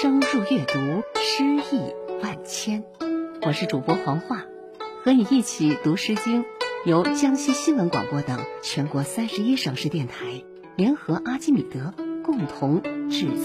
声入阅读，诗意万千。我是主播黄桦，和你一起读《诗经》，由江西新闻广播等全国31省市电台联合阿基米德共同制作。